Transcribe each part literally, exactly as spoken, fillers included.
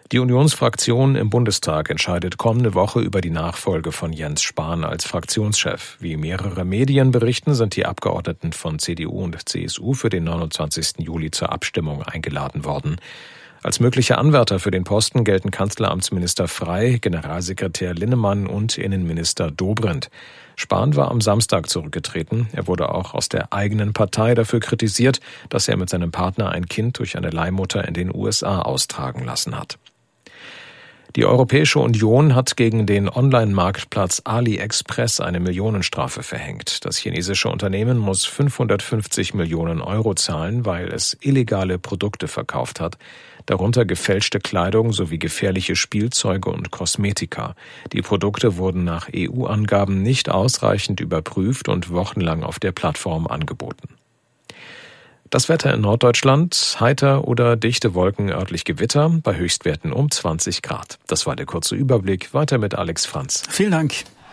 Die Unionsfraktion im Bundestag entscheidet kommende Woche über die Nachfolge von Jens Spahn als Fraktionschef. Wie mehrere Medien berichten, sind die Abgeordneten von C D U und C S U für den neunundzwanzigsten Juli zur Abstimmung eingeladen worden. Als mögliche Anwärter für den Posten gelten Kanzleramtsminister Frey, Generalsekretär Linnemann und Innenminister Dobrindt. Spahn war am Samstag zurückgetreten. Er wurde auch aus der eigenen Partei dafür kritisiert, dass er mit seinem Partner ein Kind durch eine Leihmutter in den U S A austragen lassen hat. Die Europäische Union hat gegen den Online-Marktplatz AliExpress eine Millionenstrafe verhängt. Das chinesische Unternehmen muss fünfhundertfünfzig Millionen Euro zahlen, weil es illegale Produkte verkauft hat, darunter gefälschte Kleidung sowie gefährliche Spielzeuge und Kosmetika. Die Produkte wurden nach E U-Angaben nicht ausreichend überprüft und wochenlang auf der Plattform angeboten. Das Wetter in Norddeutschland, heiter oder dichte Wolken, örtlich Gewitter, bei Höchstwerten um zwanzig Grad. Das war der kurze Überblick. Weiter mit Alex Franz. Vielen Dank.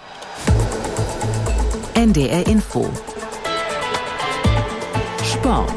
N D R Info. Sport.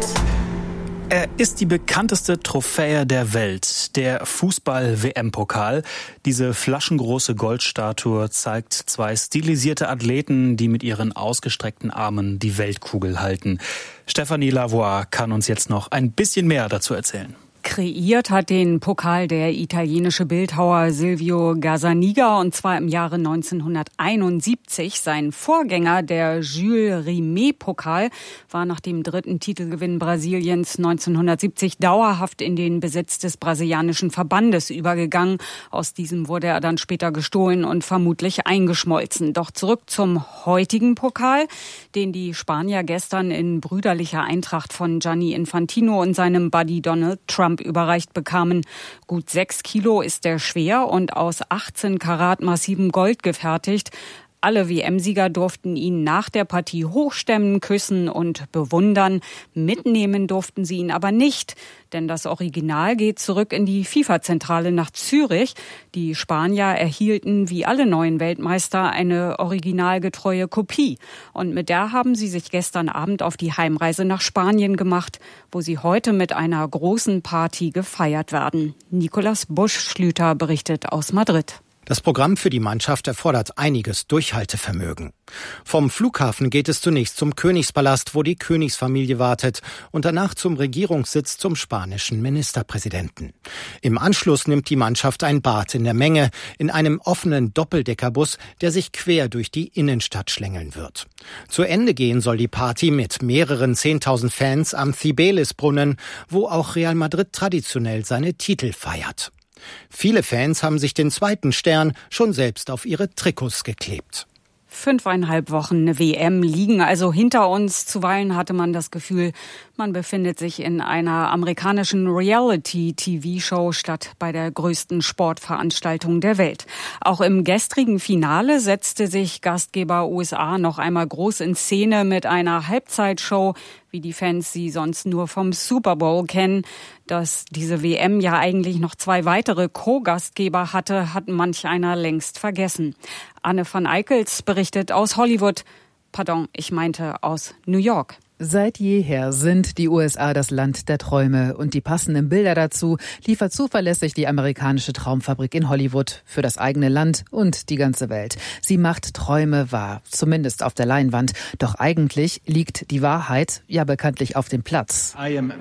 Er ist die bekannteste Trophäe der Welt, der Fußball-W M-Pokal. Diese flaschengroße Goldstatue zeigt zwei stilisierte Athleten, die mit ihren ausgestreckten Armen die Weltkugel halten. Stephanie Lavoie kann uns jetzt noch ein bisschen mehr dazu erzählen. Kreiert hat den Pokal der italienische Bildhauer Silvio Gazzaniga, und zwar im Jahre neunzehnhunderteinundsiebzig. Sein Vorgänger, der Jules Rimet-Pokal, war nach dem dritten Titelgewinn Brasiliens neunzehnhundertsiebzig dauerhaft in den Besitz des brasilianischen Verbandes übergegangen. Aus diesem wurde er dann später gestohlen und vermutlich eingeschmolzen. Doch zurück zum heutigen Pokal, den die Spanier gestern in brüderlicher Eintracht von Gianni Infantino und seinem Buddy Donald Trump überreicht bekamen. Gut sechs Kilo ist er schwer und aus achtzehn Karat massivem Gold gefertigt. Alle W M-Sieger durften ihn nach der Partie hochstemmen, küssen und bewundern. Mitnehmen durften sie ihn aber nicht, denn das Original geht zurück in die FIFA-Zentrale nach Zürich. Die Spanier erhielten wie alle neuen Weltmeister eine originalgetreue Kopie. Und mit der haben sie sich gestern Abend auf die Heimreise nach Spanien gemacht, wo sie heute mit einer großen Party gefeiert werden. Nicolas Busch-Schlüter berichtet aus Madrid. Das Programm für die Mannschaft erfordert einiges Durchhaltevermögen. Vom Flughafen geht es zunächst zum Königspalast, wo die Königsfamilie wartet, und danach zum Regierungssitz zum spanischen Ministerpräsidenten. Im Anschluss nimmt die Mannschaft ein Bad in der Menge in einem offenen Doppeldeckerbus, der sich quer durch die Innenstadt schlängeln wird. Zu Ende gehen soll die Party mit mehreren zehntausend Fans am Cibeles-Brunnen, wo auch Real Madrid traditionell seine Titel feiert. Viele Fans haben sich den zweiten Stern schon selbst auf ihre Trikots geklebt. Fünfeinhalb Wochen W M liegen also hinter uns. Zuweilen hatte man das Gefühl, man befindet sich in einer amerikanischen Reality-T V-Show statt bei der größten Sportveranstaltung der Welt. Auch im gestrigen Finale setzte sich Gastgeber U S A noch einmal groß in Szene mit einer Halbzeitshow, wie die Fans sie sonst nur vom Super Bowl kennen. Dass diese W M ja eigentlich noch zwei weitere Co-Gastgeber hatte, hat manch einer längst vergessen. Anne van Eickels berichtet aus Hollywood. Pardon, ich meinte aus New York. Seit jeher sind die U S A das Land der Träume, und die passenden Bilder dazu liefert zuverlässig die amerikanische Traumfabrik in Hollywood für das eigene Land und die ganze Welt. Sie macht Träume wahr, zumindest auf der Leinwand. Doch eigentlich liegt die Wahrheit ja bekanntlich auf dem Platz.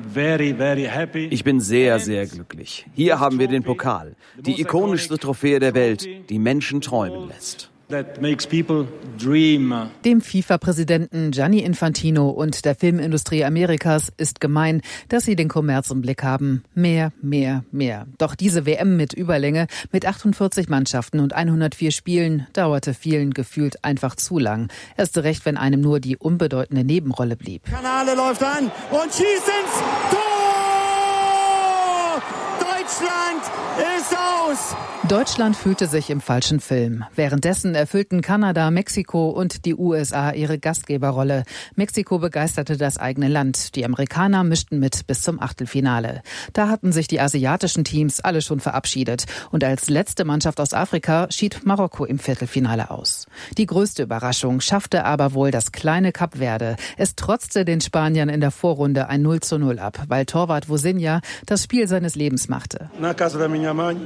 Ich bin sehr, sehr glücklich. Hier haben wir den Pokal, die ikonischste Trophäe der Welt, die Menschen träumen lässt. Dem FIFA-Präsidenten Gianni Infantino und der Filmindustrie Amerikas ist gemein, dass sie den Kommerz im Blick haben. Mehr, mehr, mehr. Doch diese W M mit Überlänge, mit achtundvierzig Mannschaften und hundertvier Spielen, dauerte vielen gefühlt einfach zu lang. Erst recht, wenn einem nur die unbedeutende Nebenrolle blieb. Kanale läuft an und schießt ins Tor! Deutschland ist aus! Deutschland fühlte sich im falschen Film. Währenddessen erfüllten Kanada, Mexiko und die U S A ihre Gastgeberrolle. Mexiko begeisterte das eigene Land. Die Amerikaner mischten mit bis zum Achtelfinale. Da hatten sich die asiatischen Teams alle schon verabschiedet. Und als letzte Mannschaft aus Afrika schied Marokko im Viertelfinale aus. Die größte Überraschung schaffte aber wohl das kleine Kap Verde. Es trotzte den Spaniern in der Vorrunde ein null zu null ab, weil Torwart Vozinha das Spiel seines Lebens machte.